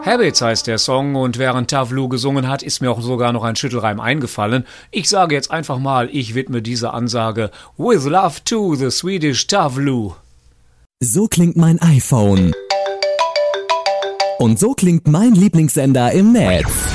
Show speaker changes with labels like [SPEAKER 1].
[SPEAKER 1] Habits heißt der Song und während Tavlu gesungen hat, ist mir auch sogar noch ein Schüttelreim eingefallen. Ich sage jetzt einfach mal, ich widme diese Ansage With Love to the Swedish Tavlu.
[SPEAKER 2] So klingt mein iPhone. Und so klingt mein Lieblingssender im Netz.